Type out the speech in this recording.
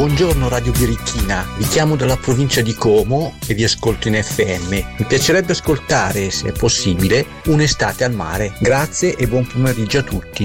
Buongiorno Radio Birichina, vi chiamo dalla provincia di Como e vi ascolto in FM. Mi piacerebbe ascoltare, se è possibile, Un'estate al mare. Grazie e buon pomeriggio a tutti.